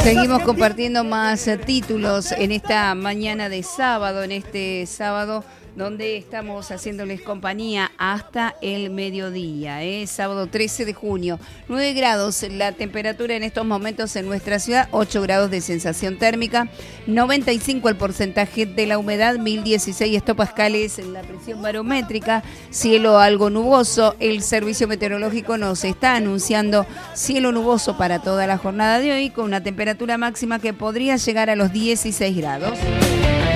Seguimos compartiendo más títulos en esta mañana de sábado, en este sábado donde estamos haciéndoles compañía hasta el mediodía, sábado 13 de junio, 9 grados la temperatura en estos momentos en nuestra ciudad, 8 grados de sensación térmica, 95 el porcentaje de la humedad, 1016 hectopascales la presión barométrica, cielo algo nuboso. El servicio meteorológico nos está anunciando cielo nuboso para toda la jornada de hoy, con una temperatura máxima que podría llegar a los 16 grados.